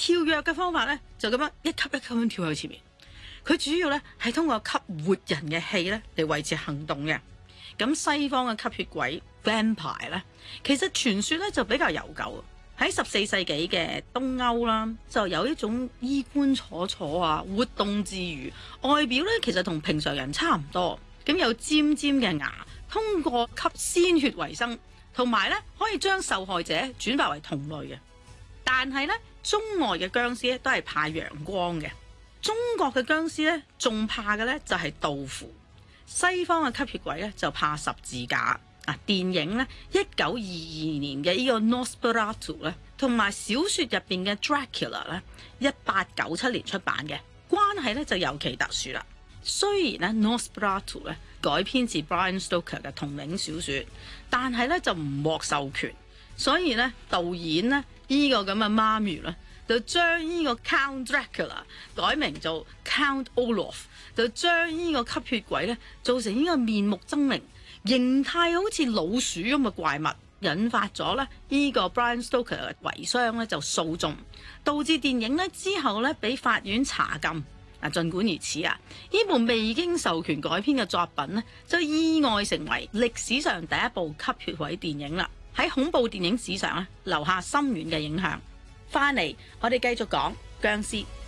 跳躍嘅方法咧，就咁樣一級一級咁跳去前面。佢主要咧係通過吸活人嘅氣咧嚟維持行動嘅。咁西方嘅吸血鬼 vampire 咧，其實傳說咧就比較悠久。喺14世紀嘅東歐啦，就有一種衣冠楚楚啊，活動自如，外表咧其實同平常人差唔多。咁有尖尖嘅牙，通過吸鮮血為生，同埋咧可以將受害者轉化為同類嘅。但係咧，中外嘅僵屍咧都係怕陽光嘅。中國嘅僵屍咧仲怕嘅咧就係豆腐。西方嘅吸血鬼咧就怕十字架。電影咧1922年嘅呢個 Nosferatu 咧，同埋小說入邊嘅 Dracula 咧，1897年出版嘅，關係咧就尤其特殊啦。雖然咧 Nosferatu 咧改編自 Bram Stoker 嘅同名小說，但係咧就唔獲授權，所以咧導演咧呢個咁嘅媽咪咧就將呢個 Count Dracula 改名做 Count Olaf， 就將呢個吸血鬼咧做成呢個面目猙獰、形態好似老鼠咁嘅怪物，引發咗咧呢個 Bram Stoker 嘅遺孀咧就訴訟，導致電影咧之後咧俾法院查禁。儘管如此啊，呢部未經授權改編嘅作品咧，就意外成為歷史上第一部吸血鬼電影啦。喺恐怖電影史上咧，留下深遠嘅影響。翻嚟，我哋繼續講僵屍。